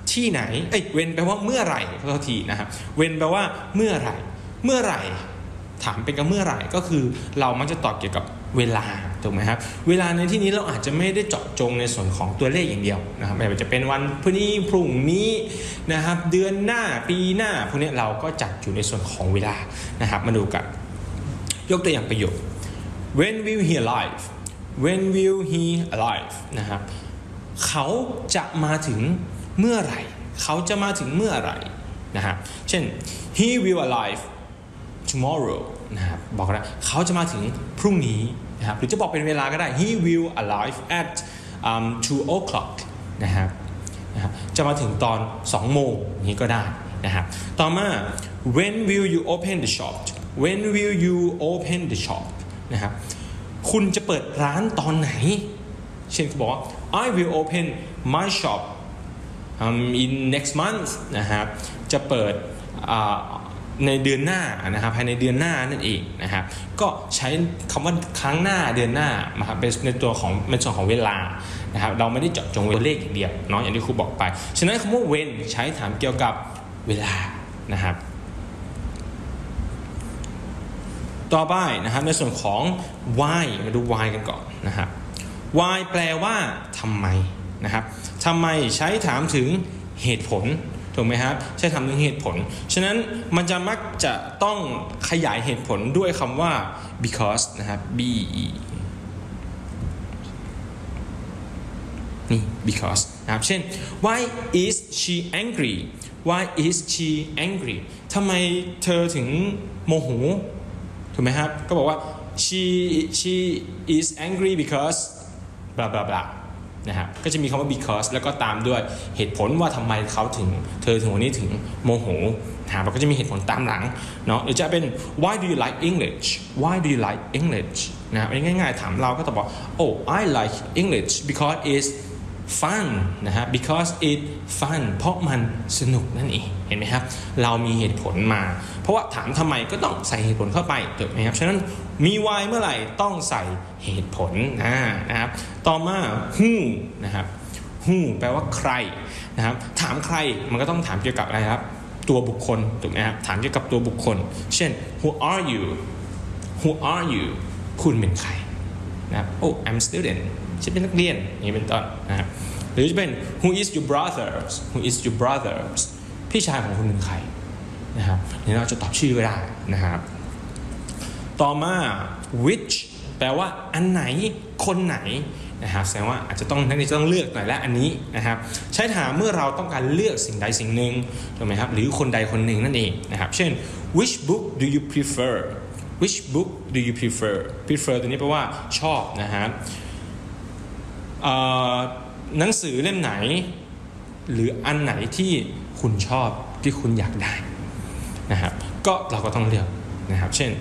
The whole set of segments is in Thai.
ที่ไหนwhen แปลว่าเมื่อไหร่ขอโทษทีนะครับ when แปลว่าเมื่อไหร่ถามเป็นกับเมื่อไหร่ก็คือเรามักจะตอบเกี่ยวกับเวลาถูกไหมครับเวลาในที่นี้เราอาจจะไม่ได้เจาะจงในส่วนของตัวเลขอย่างเดียวนะครับไม่ว่าจะเป็นวันพรุ่งนี้นะครับเดือนหน้าปีหน้าพวกนี้เราก็จัดอยู่ในส่วนของเวลานะครับมาดูกันยกตัวอย่างประโยค when will he arrive when will he arrive นะครับเขาจะมาถึงเมื่อไหร่เขาจะมาถึงเมื่อไหร่นะครับเช่น he will arrive tomorrow นะครับบอกนะเขาจะมาถึงพรุ่งนี้นะครับหรือจะบอกเป็นเวลาก็ได้ he will arrive at 2 o'clock นะครับจะมาถึงตอน2 โมงนี้ก็ได้นะครับต่อมา when will you open the shop when will you open the shop นะครับคุณจะเปิดร้านตอนไหนเช่นเขาบอกว่า I will open my shop in next month นะครับจะเปิดในเดือนหน้านะครับภายในเดือนหน้านั่นเองนะครับก็ใช้คำว่าครั้งหน้าเดือนหน้านะครับเป็นในตัวของเป็นส่วนของเวลานะครับเราไม่ได้เจาะจงตัวเลขอย่างเดียวเนาะอย่างที่ครูบอกไปฉะนั้นคำว่า when ใช้ถามเกี่ยวกับเวลานะครับต่อไปนะครับในส่วนของ why มาดู why กันก่อนนะครับ why แปลว่าทำไมนะครับทำไมใช้ถามถึงเหตุผลถูกไหมครับใช้ถามถึงเหตุผลฉะนั้นมันจะมักจะต้องขยายเหตุผลด้วยคำว่า because นะครับ b e นี่ because นะครับเช่น why is she angry why is she angry ทำไมเธอถึงโมโหถูกไหมครับก็บอกว่า she is angry because blah blah blah นะครับก็จะมีคำว่า because แล้วก็ตามด้วยเหตุผลว่าทำไมเธอถึงวันนี้ถึงโมโหนะครับแล้วก็จะมีเหตุผลตามหลังเนาะหรือจะเป็น why do you like English why do you like English นะครับง่ายๆถามเราก็ตอบว่า oh I like English because it's fun นะฮะ because it fun เพราะมันสนุกนั่นเองเห็นไหมครับเรามีเหตุผลมาเพราะว่าถามทำไมก็ต้องใส่เหตุผลเข้าไปถูกไหมครับฉะนั้นมี why เมื่อไหร่ต้องใส่เหตุผลนะครับต่อมา who นะครับ who แปลว่าใครนะครับถามใครมันก็ต้องถามเกี่ยวกับอะไรครับตัวบุคคลถูกไหมครับถามเกี่ยวกับตัวบุคคลเช่น who are you คุณเป็นใครนะครับ oh I'm a student ฉันเป็นนักเรียนอย่างนี้เป็นต้นนะครับหรือจะเป็น who is your brothers พี่ชายของคุณเป็นใครนะครับนี่เราจะตอบชื่อก็ได้นะครับต่อมา which แปลว่าอันไหนคนไหนนะครับแสดงว่าอาจจะต้องนักเรียนจะต้องเลือกหน่อยและอันนี้นะครับใช้ถามเมื่อเราต้องการเลือกสิ่งใดสิ่งหนึ่งถูกไหมครับหรือคนใดคนหนึ่งนั่นเองนะครับเช่น which book do you prefer prefer ตัวนี้แปลว่าชอบนะครับหนังสือเล่มไหนหรืออันไหนที่คุณชอบที่คุณอยากได้นะครับก็เราก็ต้องเลือกนะครับเช่น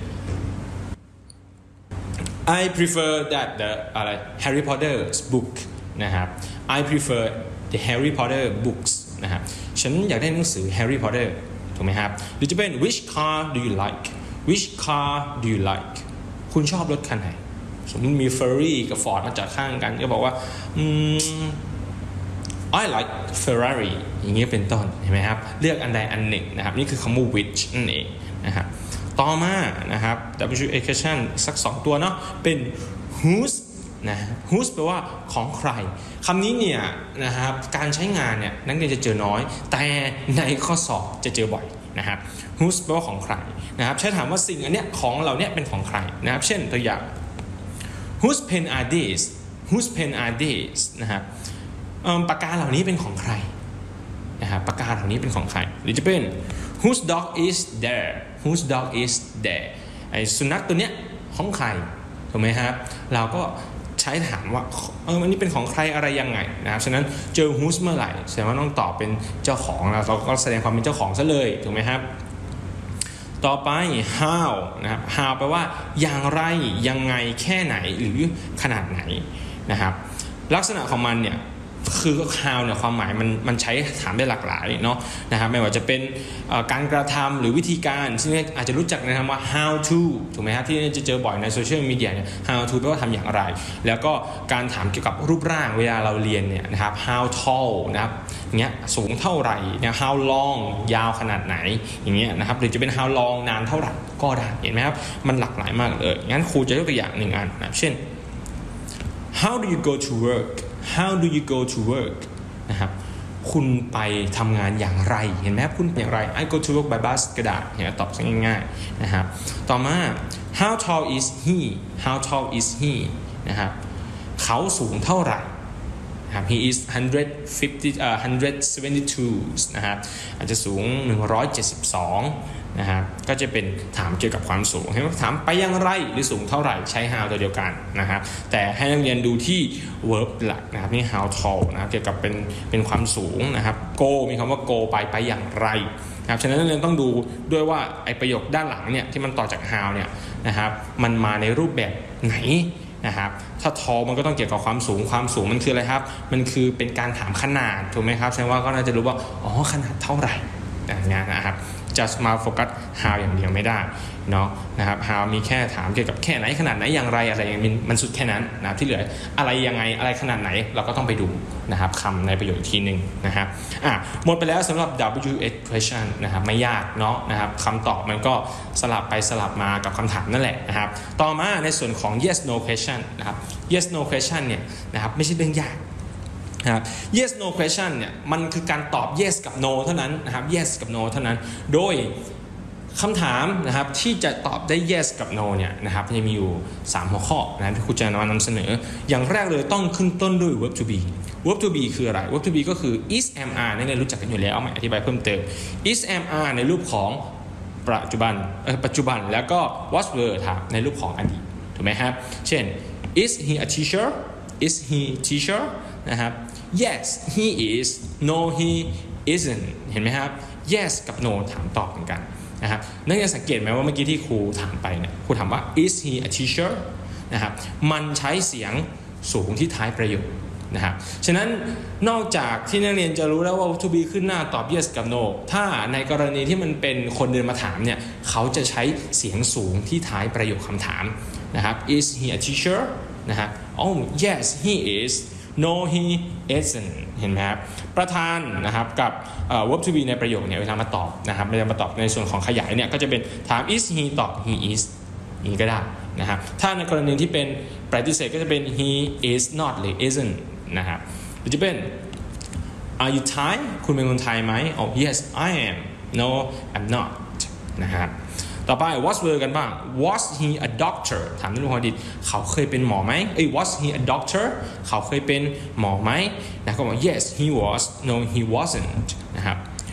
I prefer that the Harry Potter's book นะครับ I prefer the Harry Potter books นะครับฉันอยากได้หนังสือ Harry Potter ถูกไหมครับหรือจะเป็น which car do you like คุณชอบรถคันไหนสมมติมี Ferrari กับ Ford มาจอดข้างกันก็บอกว่าI like Ferrari อย่างนี้เป็นต้นเห็นไหมครับเลือกอันใดอันหนึ่งนะครับนี่คือคำว่า which นั่นเองนะครับต่อมานะครับ WH สัก2ตัวเนาะเป็น whose นะ whose แปลว่าของใครคำนี้เนี่ยนะครับการใช้งานเนี่ยนักเรียนจะเจอน้อยแต่ในข้อสอบจะเจอบ่อยนะครับ whose แปลว่าของใครนะครับใช้ถามว่าสิ่งอันเนี้ยของเราเนี่ยเป็นของใครนะครับเช่นตัวอย่าง whose pen are these นะครับปากกาเหล่านี้เป็นของใครนะครับปากกาเหล่านี้เป็นของใครหรือจะเป็น whose dog is there ไอ้สุนัขตัวเนี้ยของใครถูกไหมครับเราก็ใช้ถามว่าอันนี้เป็นของใครอะไรยังไงนะครับฉะนั้นเจอ whose เมื่อไหร่แสดงว่าต้องตอบเป็นเจ้าของแล้วเราก็แสดงความเป็นเจ้าของซะเลยถูกไหมครับต่อไป how นะครับ how แปลว่าอย่างไรยังไงแค่ไหนหรือขนาดไหนนะครับลักษณะของมันเนี่ยคือ how เนี่ยความหมายมันใช้ถามได้หลากหลายเนาะนะครับไม่ว่าจะเป็นการกระทำหรือวิธีการซึ่งอาจจะรู้จักในคำว่า how to ถูกไหมครับที่จะเจอบ่อยในโซเชียลมีเดียเนี่ย how to แปลว่าทำอย่างไรแล้วก็การถามเกี่ยวกับรูปร่างเวลาเราเรียนเนี่ยนะครับ how tall นะครับเงี้ยสูงเท่าไหร่เนี่ย how long ยาวขนาดไหนอย่างเงี้ยนะครับหรือจะเป็น how long นานเท่าไหร่ก็ได้เห็นไหมครับมันหลากหลายมากเลยงั้นครูจะยกตัวอย่าง1 อันนะเช่น how do you go to work how do you go to work นะครับคุณไปทำงานอย่างไรเห็นไหมครับคุณอย่างไร I go to work by bus ก็ได้เห็นไหมตอบง่ายๆนะครับต่อมา how tall is he how tall is he นะครับเขาสูงเท่าไหร่นะครับ he is 172นะครับอาจจะสูง172นะครับก็จะเป็นถามเกี่ยวกับความสูงให้ถามไปอย่างไรหรือสูงเท่าไหร่ใช้ how ตัวเดียวกันนะครับแต่ให้นักเรียนดูที่ verb หลักนะครับนี่ how tall นะครับเกี่ยวกับเป็นความสูงนะครับ go มีคำว่า go ไปอย่างไรนะครับฉะนั้นนักเรียนต้องดูด้วยว่าไอประโยคด้านหลังเนี่ยที่มันต่อจาก how เนี่ยนะครับมันมาในรูปแบบไหนนะครับถ้า tall มันก็ต้องเกี่ยวกับความสูงมันคืออะไรครับมันคือเป็นการถามขนาดถูกไหมครับแสดงว่าก็น่าจะรู้ว่าอ๋อขนาดเท่าไหร่อย่างนี้นะครับจะมาโฟกัส how อย่างเดียวไม่ได้เนาะนะครับ how มีแค่ถามเกี่ยวกับแค่ไหนขนาดไหนอย่างไรอะไรอย่างมันสุดแค่นั้นนะที่เหลืออะไรยังไงอะไรขนาดไหนเราก็ต้องไปดูนะครับคำในประโยคอีกทีนึงนะครับหมดไปแล้วสำหรับ WH question นะครับไม่ยากเนาะนะครับคำตอบมันก็สลับไปสลับมากับคำถามนั่นแหละนะครับต่อมาในส่วนของ yes no question นะครับ yes no question เนี่ยนะครับไม่ใช่เรื่องยากนะครับ yes no question เนี่ยมันคือการตอบ yes กับ no เท่านั้นนะครับ yes กับ no เท่านั้นโดยคำถามนะครับที่จะตอบได้ yes กับ no เนี่ยนะครับจะมีอยู่3หัวข้อนะที่ครูจะนำเสนออย่างแรกเลยต้องขึ้นต้นด้วย verb to be verb to be คืออะไร verb to be ก็คือ is am are นั่นเองรู้จักกันอยู่แล้วเอามาอธิบายเพิ่มเติม is am are ในรูปของปัจจุบันแล้วก็ was were ครับในรูปของอดีตถูกไหมครับเช่น is he a teacher is he teacher นะครับ yes he is no he isn't เห็นไหมครับ yes กับ no ถามตอบเหมือนกันนะครับนักเรียนสังเกตไหมว่าเมื่อกี้ที่ครูถามไปเนี่ยครูถามว่า is he a teacher นะครับมันใช้เสียงสูงที่ท้ายประโยคนะครับฉะนั้นนอกจากที่นักเรียนจะรู้แล้วว่า to be ขึ้นหน้าตอบ yes กับ no ถ้าในกรณีที่มันเป็นคนเดินมาถามเนี่ยเขาจะใช้เสียงสูงที่ท้ายประโยคคำถามนะครับ is he a teacher นะครับ oh yes he is no he isn't เห็นไหมครับประธานนะครับกับ verb to be ในประโยคเนี่ยเวลามาตอบนะครับเวลามาตอบในส่วนของขยายเนี่ยก็จะเป็นถาม is he ตอบ he is อย่างนี้ก็ได้นะครับถ้าในกรณีที่เป็นปฏิเสธก็จะเป็น he is not หรือ isn't นะครับหรือจะเป็น are you Thai คุณเป็นคนไทยไหม oh yes I am no I'm not นะครับต่อไป was were กันบ้าง was he a doctor ถามในเรื่องของอดีตเขาเคยเป็นหมอไหมwas he a doctor เขาเคยเป็นหมอไหมนะก็บอก yes he was no he wasn't นะครับ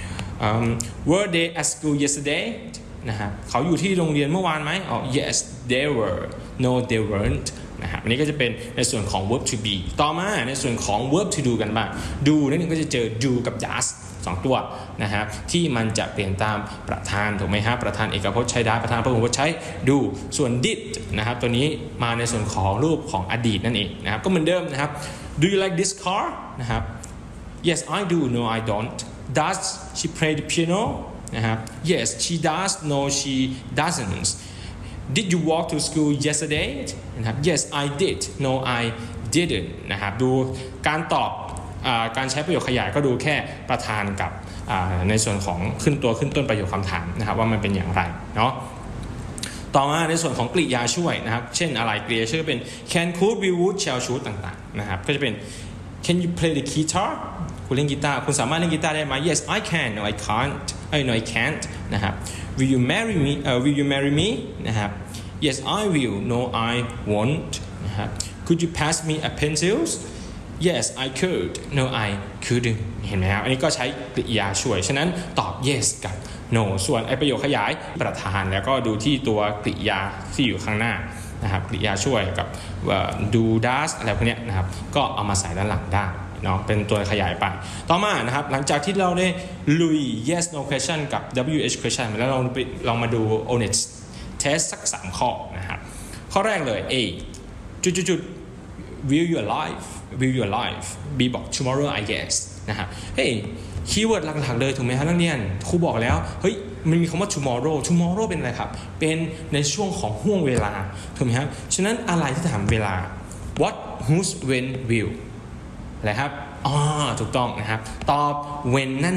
were they at school yesterday นะครับเขาอยู่ที่โรงเรียนเมื่อวานไหมyes they were no they weren't นะครับอันนี้ก็จะเป็นในส่วนของ verb to be ต่อมาในส่วนของ verb to do กันบ้าง do นั่นเองก็จะเจอ do กับ does 2 ตัวนะครับที่มันจะเปลี่ยนตามประธานถูกไหมครับประธานเอกพจน์ใช้ does ประธานพหุพจน์ใช้ do ส่วน did นะครับตัวนี้มาในส่วนของรูปของอดีตนั่นเองนะครับก็เหมือนเดิมนะครับ do you like this car นะครับ yes I do no I don't does she play the piano นะครับ yes she does no she doesn't did you walk to school yesterday นะครับ yes I did no I didn't นะครับดูการตอบการใช้ประโยคขยายก็ดูแค่ประธานกับในส่วนของขึ้นต้นประโยคคำถามนะครับว่ามันเป็นอย่างไรเนาะต่อมาในส่วนของกริยาช่วยนะครับเช่นอะไรกริยาช่วยเป็น can could will would shall should ต่างๆนะครับก็จะเป็น can you play the guitar คุณเล่นกีตาร์คุณสามารถเล่นกีตาร์ได้ไหม yes I can no I can't no I can't นะครับ will you marry me will you marry me นะครับ yes I will no I won't นะครับ could you pass me a pencils yes I could no I couldn't เห็นไหมครับอันนี้ก็ใช้กริยาช่วยฉะนั้นตอบ yes กับ no ส่วนไอประโยคขยายประธานแล้วก็ดูที่ตัวกริยาที่อยู่ข้างหน้านะครับกริยาช่วยกับ do does อะไรพวกนี้นะครับก็เอามาใส่ด้านหลังได้เนาะเป็นตัวขยายไปต่อมานะครับหลังจากที่เราได้ลุย yes no question กับ WH question แล้วเรามาดู honest test สัก3ข้อนะครับข้อแรกเลย Aจุดwill you alive B บอก tomorrow I guess นะครับเฮ้ยคีย์เวิร์ดหลักๆเลยถูกไหมครับนักเรียนครูบอกแล้วเฮ้ยมันมีคำว่า tomorrow เป็นอะไรครับเป็นในช่วงของห่วงเวลาถูกไหมครับฉะนั้นอะไรที่ถามเวลา what whose when will อะไรครับอ๋อถูกต้องนะครับตอบ when นั่น